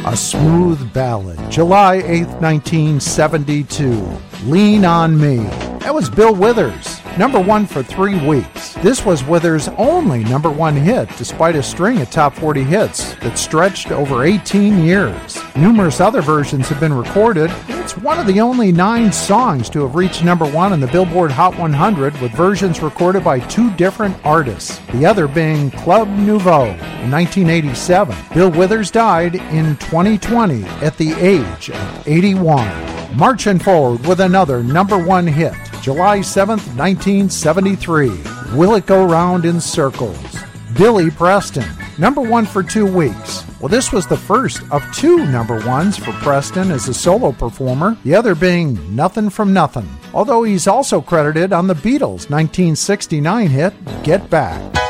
A smooth ballad, July 8th, 1972, Lean on Me. That was Bill Withers, number one for 3 weeks. This was Withers' only number one hit, despite a string of top 40 hits that stretched over 18 years. Numerous other versions have been recorded. It's one of the only 9 songs to have reached number one on the Billboard Hot 100, with versions recorded by 2 different artists, the other being Club Nouveau in 1987. Bill Withers died in 2020 at the age of 81. Marching forward with another number one hit, July 7th, 1973, Will It Go Round in Circles? Billy Preston, number one for 2 weeks. Well, this was the first of 2 number ones for Preston as a solo performer, the other being Nothing from Nothing, although he's also credited on the Beatles' 1969 hit, Get Back.